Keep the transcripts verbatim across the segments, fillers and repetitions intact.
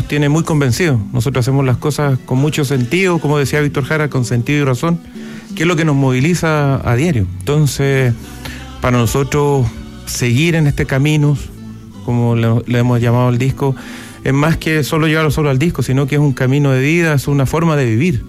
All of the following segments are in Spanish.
nos tiene muy convencidos. Nosotros hacemos las cosas con mucho sentido, como decía Víctor Jara, con sentido y razón, que es lo que nos moviliza a diario. Entonces, para nosotros, seguir en este camino, como le, le hemos llamado al disco, es más que solo llevarlo solo al disco, sino que es un camino de vida, es una forma de vivir.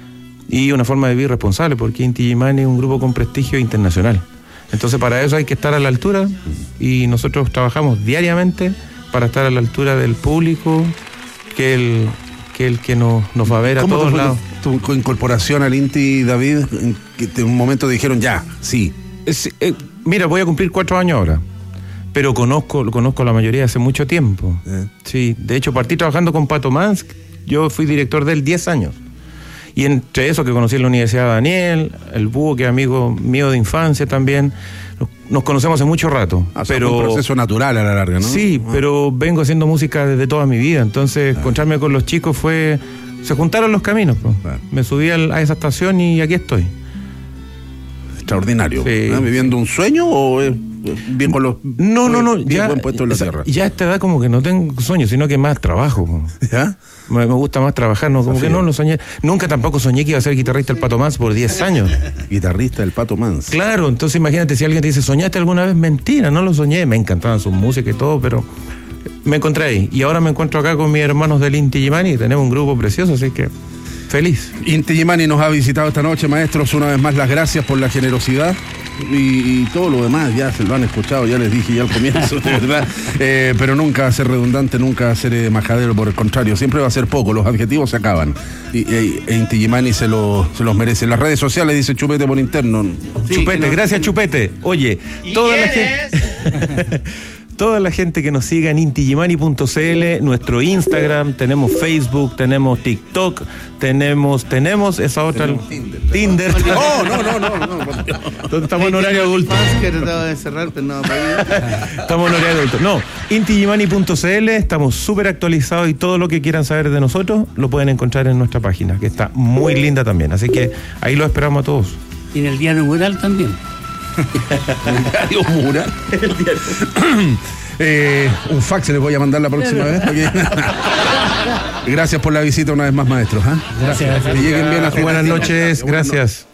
Y una forma de vivir responsable, porque Inti Illimani es un grupo con prestigio internacional. Entonces, para eso hay que estar a la altura, y nosotros trabajamos diariamente para estar a la altura del público, que el que, el que nos, nos va a ver a todos lados. Tu, tu incorporación al Inti, David, en, que en un momento dijeron ya, sí. Es, eh, mira, voy a cumplir cuatro años ahora, pero conozco, conozco a la mayoría hace mucho tiempo. Eh. Sí, de hecho partí trabajando con Pato Mans, yo fui director de él diez años. Y entre eso que conocí en la Universidad de Daniel, el Búho, que es amigo mío de infancia también, nos conocemos hace mucho rato. Ah, pero es un proceso natural a la larga, ¿no? Sí, ah. pero vengo haciendo música desde toda mi vida, entonces ah. encontrarme con los chicos fue... Se juntaron los caminos, pues. ah. Me subí al, a esa estación y aquí estoy. Extraordinario. Sí, ¿no? ¿Viviendo sí. un sueño o es bien con los... No, no, no, ya, buen puesto en la esa, tierra? Ya a esta edad como que no tengo sueños, sino que más trabajo. ¿Ya? Me, me gusta más trabajar, no, como Así que no lo soñé. Nunca tampoco soñé que iba a ser guitarrista del Pato Mans por diez años. Guitarrista del Pato Mans. Claro, entonces imagínate si alguien te dice, ¿soñaste alguna vez? Mentira, no lo soñé. Me encantaban sus músicas y todo, pero me encontré ahí. Y ahora me encuentro acá con mis hermanos del Inti Illimani y tenemos un grupo precioso, así que feliz. Inti Illimani nos ha visitado esta noche, maestros. Una vez más, las gracias por la generosidad. Y, y todo lo demás ya se lo han escuchado, ya les dije ya al comienzo, de verdad. Eh, pero nunca va a ser redundante, nunca va a ser eh, majadero, por el contrario, siempre va a ser poco, los adjetivos se acaban. Y, y, e Inti Illimani se, lo, se los merece. En las redes sociales dice Chupete por interno. Sí, Chupete, no. Gracias Chupete. Oye, toda la gente... Toda la gente que nos siga en inti illimani punto c l, nuestro Instagram, tenemos Facebook, tenemos TikTok, tenemos, tenemos esa otra... Tenemos Tinder. Tinder. Oh, no, no, no, no. no. Estamos en horario adulto. Estamos en horario adulto. No, inti illimani punto c l, estamos súper actualizados y todo lo que quieran saber de nosotros lo pueden encontrar en nuestra página, que está muy linda también. Así que ahí los esperamos a todos. Y en el diario Mural también. El diario Mural. El diario. eh, un fax se les voy a mandar la próxima vez. Porque... Gracias por la visita una vez más, maestros. ¿eh? Gracias. Que lleguen bien a Buenas noches, gracias.